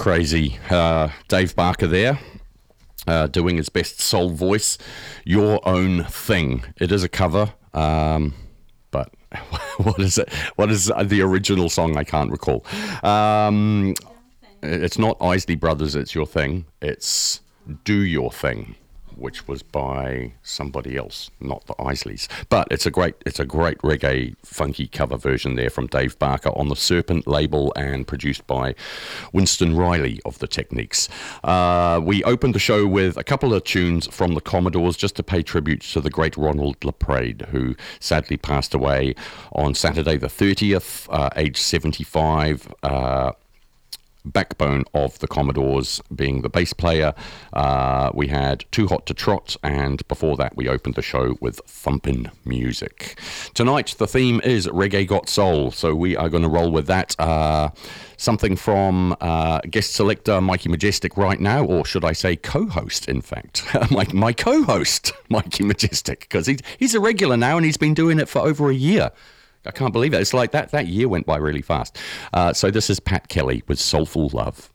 crazy. Dave Barker there, doing his best soul voice. Your Own Thing. It is a cover, but what is it? What is the original song? I can't recall. It's not Isley Brothers, It's Your Thing. It's Do Your Thing, which was by somebody else, not the Isleys. But it's a great reggae funky cover version there from Dave Barker on the Serpent label and produced by Winston Riley of the Techniques. We opened the show with a couple of tunes from the Commodores just to pay tribute to the great Ronald LaPrade, who sadly passed away on Saturday the 30th, age 75. Backbone of the Commodores, being the bass player. We had Too Hot to Trot, and before that we opened the show with Thumpin' Music. Tonight the theme is Reggae Got Soul, so we are going to roll with that. Something from guest selector Mikey Majestic right now, or should I say co-host, in fact. my co-host, Mikey Majestic, because he's a regular now and he's been doing it for over a year. I can't believe it. It's like that year went by really fast. So this is Pat Kelly with Soulful Love.